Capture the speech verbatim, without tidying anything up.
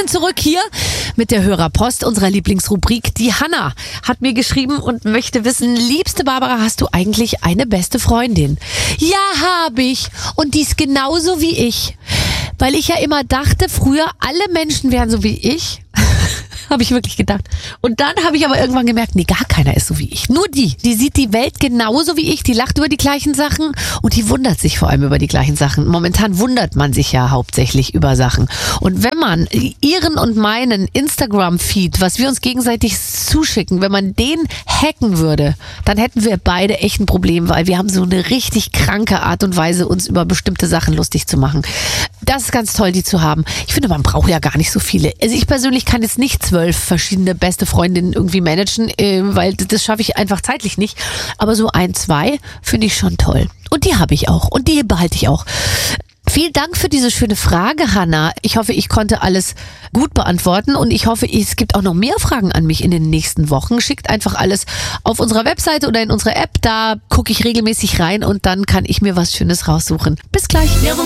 sind zurück hier mit der Hörerpost, unserer Lieblingsrubrik. Die Hanna hat mir geschrieben und möchte wissen, liebste Barbara, hast du eigentlich eine beste Freundin? Ja, habe ich. Und die ist genauso wie ich. Weil ich ja immer dachte, früher alle Menschen wären so wie ich. Habe ich wirklich gedacht. Und dann habe ich aber irgendwann gemerkt, nee, gar keiner ist so wie ich. Nur die. Die sieht die Welt genauso wie ich. Die lacht über die gleichen Sachen und die wundert sich vor allem über die gleichen Sachen. Momentan wundert man sich ja hauptsächlich über Sachen. Und wenn man ihren und meinen Instagram-Feed, was wir uns gegenseitig zuschicken, wenn man den hacken würde, dann hätten wir beide echt ein Problem, weil wir haben so eine richtig kranke Art und Weise, uns über bestimmte Sachen lustig zu machen. Das ist ganz toll, die zu haben. Ich finde, man braucht ja gar nicht so viele. Also ich persönlich kann jetzt nicht zwölf verschiedene beste Freundinnen irgendwie managen, äh, weil das schaffe ich einfach zeitlich nicht. Aber so ein, zwei finde ich schon toll. Und die habe ich auch. Und die behalte ich auch. Vielen Dank für diese schöne Frage, Hanna. Ich hoffe, ich konnte alles gut beantworten und ich hoffe, es gibt auch noch mehr Fragen an mich in den nächsten Wochen. Schickt einfach alles auf unserer Webseite oder in unsere App. Da gucke ich regelmäßig rein und dann kann ich mir was Schönes raussuchen. Bis gleich.